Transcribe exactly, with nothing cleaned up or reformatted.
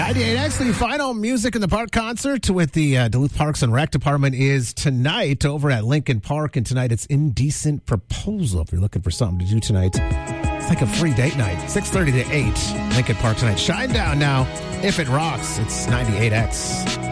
ninety-eight X, the final Music in the Park concert with the uh, Duluth Parks and Rec Department is tonight over at Lincoln Park. And tonight it's Indecent Proposal. If you're looking for something to do tonight, it's like a free date night. six thirty to eight, Lincoln Park tonight. Shine down now. If it rocks, it's ninety-eight X.